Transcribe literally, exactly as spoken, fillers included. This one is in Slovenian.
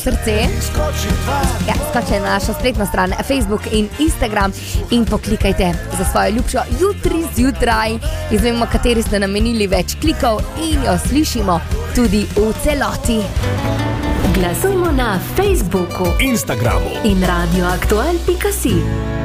Srce. Ja, skoči na našo spletno stran Facebook in Instagram in poklikajte za svojo ljubšo jutri zjutraj. Izvemo, kateri ste namenili več klikov in jo slišimo tudi v celoti. Glasujmo na Facebooku, Instagramu in radioaktual pika si.